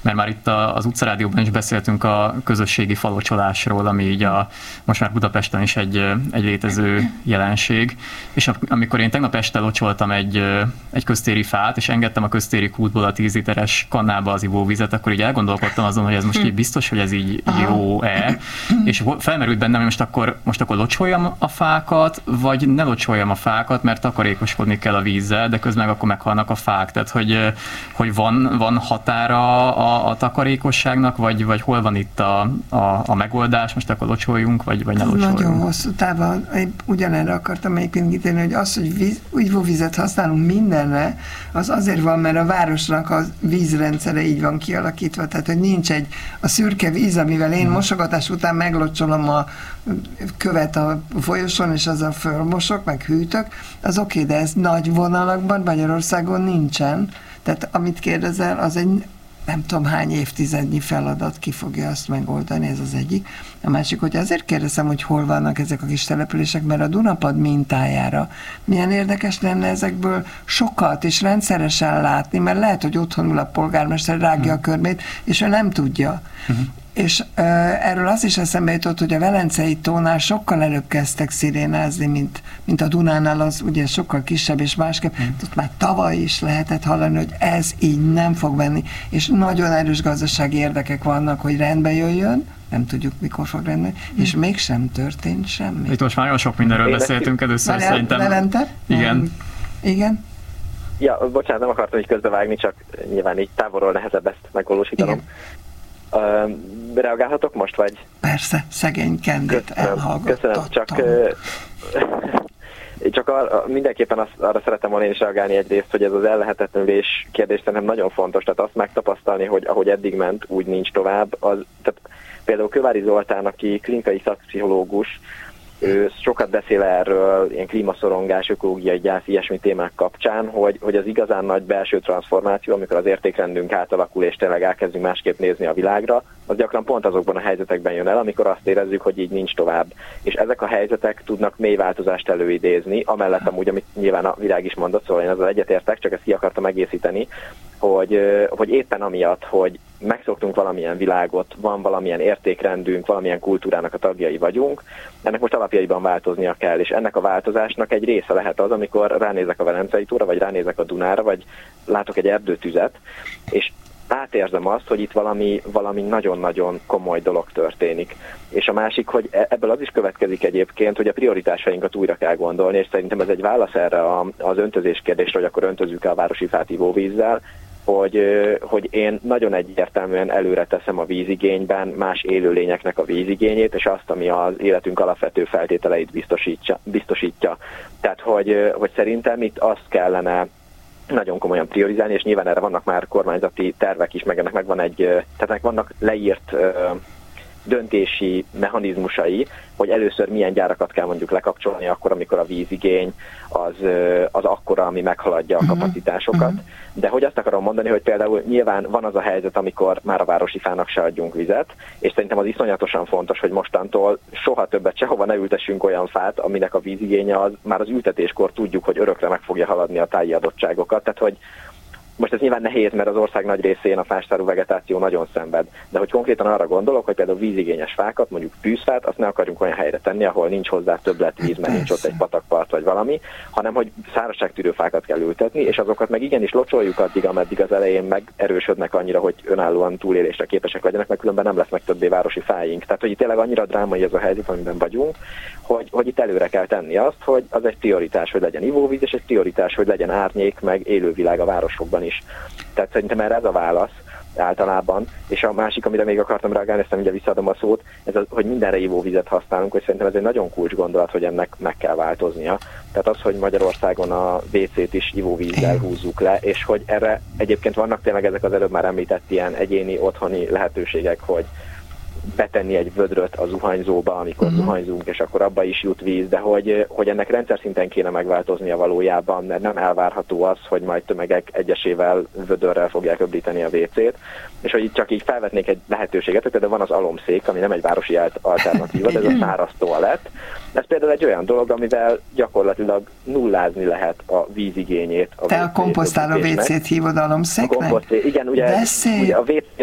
mert már itt az utcarádióban is beszéltünk a közösségi falocsolásról, ami így most már Budapesten is egy létező jelenség, és amikor én tegnap este locsoltam egy köztéri fát, és engedtem a köztéri kútból a 10 literes kannába az ivóvizet, akkor így elgondolkodtam azon, hogy ez most így biztos, hogy ez így jó-e, és felmerült bennem, hogy most akkor locsoljam a fákat, vagy ne locsoljam a fákat, mert takarékoskodni kell a vízzel, de közben akkor meghalnak a fák. Tehát, hogy van határa a takarékosságnak, vagy hol van itt a megoldás, most akkor locsoljunk, vagy ne locsoljunk? Nagyon hosszú távon, én ugyanerre akartam egyébként kitérni, hogy az, hogy ivóvizet használunk mindenre, az azért van, mert a városnak a vízrendszere így van kialakítva, tehát, hogy nincs a szürke víz, amivel én mosogatás után meglocsolom a követ a folyosón, és azzal fölmosok, meg hűtök, az oké, de ez nagy vonalakban Magyarországon nincsen. Tehát amit kérdezel, az egy nem tudom hány évtizednyi feladat, ki fogja azt megoldani, ez az egyik. A másik, hogy azért kérdezem, hogy hol vannak ezek a kis települések, mert a Dunapad mintájára milyen érdekes lenne ezekből sokat és rendszeresen látni, mert lehet, hogy otthon ül a polgármester, rágja a körmét, és ő nem tudja. És erről az is eszembe jutott, hogy a Velencei tónál sokkal előbb kezdtek szirénázni, mint a Dunánál, az ugye sokkal kisebb és másképp. Ott már tavaly is lehetett hallani, hogy ez így nem fog menni, és nagyon erős gazdasági érdekek vannak, hogy rendbe jöjjön, nem tudjuk, mikor fog rendbe, és mégsem történt semmi. Itt most már nagyon sok mindenről beszéltünk először, szerintem. Levente? Igen. Igen? Ja, bocsánat, nem akartam így közbevágni, csak nyilván így távolról nehezebb ezt megvalósítanom. Reagálhatok most, vagy? Persze, szegény Kendit elhallgattattam. Köszönöm, csak mindenképpen arra szeretem volna én is reagálni egyrészt, hogy ez az ellehetetlenülés kérdés szerintem nagyon fontos, tehát azt megtapasztalni, hogy ahogy eddig ment, úgy nincs tovább. Tehát például Kövári Zoltán, aki klinikai szakpszichológus, ő sokat beszél erről, ilyen klímaszorongás, ökológiai gyász, ilyesmi témák kapcsán, hogy az igazán nagy belső transformáció, amikor az értékrendünk átalakul, és tényleg elkezdünk másképp nézni a világra, az gyakran pont azokban a helyzetekben jön el, amikor azt érezzük, hogy így nincs tovább. És ezek a helyzetek tudnak mély változást előidézni, amellett amúgy, amit nyilván a világ is mondott, szóval én ezzel egyetértek, csak ezt ki akartam egészíteni, hogy éppen amiatt, hogy megszoktunk valamilyen világot, van valamilyen értékrendünk, valamilyen kultúrának a tagjai vagyunk, ennek most alapjaiban változnia kell, és ennek a változásnak egy része lehet az, amikor ránézek a Velencei tóra, vagy ránézek a Dunára, vagy látok egy erdőtüzet, és átérzem azt, hogy itt valami nagyon-nagyon komoly dolog történik. És a másik, hogy ebből az is következik egyébként, hogy a prioritásainkat újra kell gondolni, és szerintem ez egy válasz erre az öntözés kérdésre, hogy akkor öntözzük a városi fát ivóvízzel, hogy én nagyon egyértelműen előre teszem a vízigényben más élőlényeknek a vízigényét, és azt, ami az életünk alapvető feltételeit biztosítja. Tehát, hogy szerintem itt azt kellene nagyon komolyan priorizálni, és nyilván erre vannak már kormányzati tervek is, meg ennek tehát vannak leírt döntési mechanizmusai, hogy először milyen gyárakat kell mondjuk lekapcsolni akkor, amikor a vízigény az akkora, ami meghaladja a kapacitásokat. De hogy azt akarom mondani, hogy például nyilván van az a helyzet, amikor már a városi fának se adjunk vizet, és szerintem az iszonyatosan fontos, hogy mostantól soha többet sehova ne ültessünk olyan fát, aminek a vízigénye már az ültetéskor tudjuk, hogy örökre meg fogja haladni a táji adottságokat. Tehát, hogy most ez nyilván nehéz, mert az ország nagy részén a fástárú vegetáció nagyon szenved. De hogy konkrétan arra gondolok, hogy például vízigényes fákat, mondjuk tűzfát, azt ne akarjunk olyan helyre tenni, ahol nincs hozzá többletvíz, mert nincs ott egy patakpart vagy valami, hanem hogy szárazságtűrő fákat kell ültetni, és azokat meg igenis locsoljuk addig, ameddig az elején megerősödnek annyira, hogy önállóan túlélésre képesek legyenek, mert különben nem lesznek többé városi fáink. Tehát, hogy itt tényleg annyira drámai ez a helyzet, amiben vagyunk, hogy itt előre kell tenni azt, hogy az egy prioritás, hogy legyen ivóvíz, és egy prioritás, hogy legyen árnyék, meg élővilág a városokban is. Tehát szerintem erre ez a válasz általában, és a másik, amire még akartam reagálni, aztán ugye visszaadom a szót, ez az, hogy mindenre ivóvizet használunk, hogy szerintem ez egy nagyon kulcs gondolat, hogy ennek meg kell változnia. Tehát az, hogy Magyarországon a WC-t is ivóvízzel húzzuk le, és hogy erre egyébként vannak tényleg ezek az előbb már említett ilyen egyéni, otthoni lehetőségek, hogy betenni egy vödröt a zuhanyzóba, amikor zuhanyzunk, és akkor abba is jut víz, de hogy ennek rendszer szinten kéne megváltoznia valójában, mert nem elvárható az, hogy majd tömegek egyesével vödörrel fogják öblíteni a WC-t, és hogy itt csak így felvetnék egy lehetőséget, hogy például van az alomszék, ami nem egy városi alternatíva, de ez a száraz toalett. Ez például egy olyan dolog, amivel gyakorlatilag nullázni lehet a vízigényét. Te a komposztáló WC-t hívod alomszéknek? Igen, ugye a WC